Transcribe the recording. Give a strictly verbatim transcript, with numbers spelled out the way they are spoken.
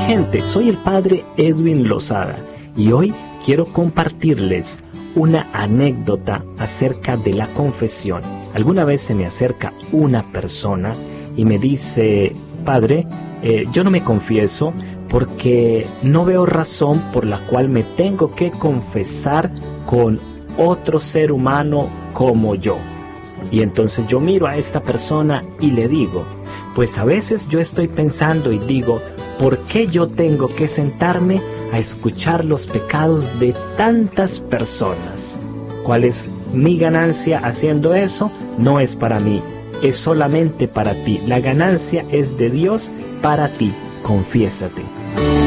gente, soy el Padre Edwin Lozada y hoy quiero compartirles una anécdota acerca de la confesión. Alguna vez se me acerca una persona y me dice: Padre, eh, yo no me confieso porque no veo razón por la cual me tengo que confesar con otro ser humano como yo. Y entonces yo miro a esta persona y le digo: pues a veces yo estoy pensando y digo, ¿por qué yo tengo que sentarme a escuchar los pecados de tantas personas? ¿Cuál es mi ganancia haciendo eso? No es para mí, es solamente para ti. La ganancia es de Dios para ti. Confiésate.